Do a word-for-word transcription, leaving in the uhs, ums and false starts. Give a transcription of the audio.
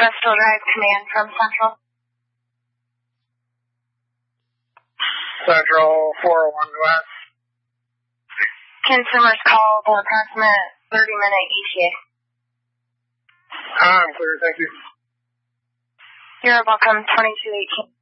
Bristol Drive Command from Central. Central four oh one West. Consumers called an approximate thirty minute E T A. I'm clear, thank you. You're welcome, twenty-two eighteen.